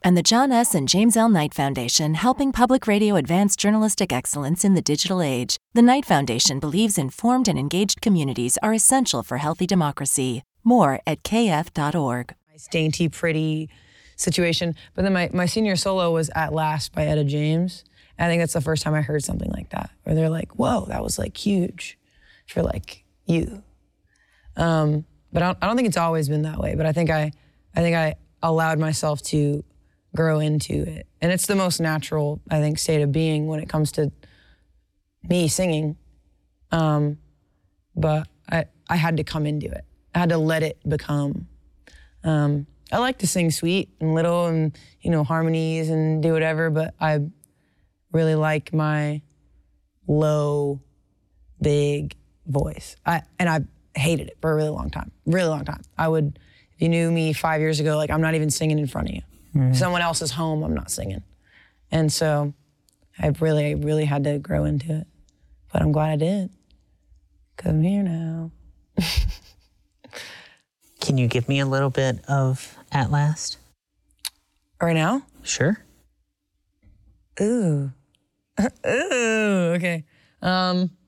and the John S. and James L. Knight Foundation, helping public radio advance journalistic excellence in the digital age. The Knight Foundation believes informed and engaged communities are essential for healthy democracy. More at kf.org. Nice, dainty, pretty situation. But then my senior solo was At Last by Etta James. And I think that's the first time I heard something like that, where they're like, whoa, that was like huge for like you. But I don't think it's always been that way, but I think I allowed myself to grow into it. And it's the most natural, I think, state of being when it comes to me singing. But I had to come into it. I had to let it become. I like to sing sweet and little and, harmonies and do whatever, but I really like my low, big voice. I hated it for a really long time. If you knew me 5 years ago, like, I'm not even singing in front of you. Mm-hmm. If someone else is home, I'm not singing. And so I really had to grow into it. But I'm glad I did, because I'm here now. Can you give me a little bit of At Last? Right now? Sure. Ooh. Ooh, okay.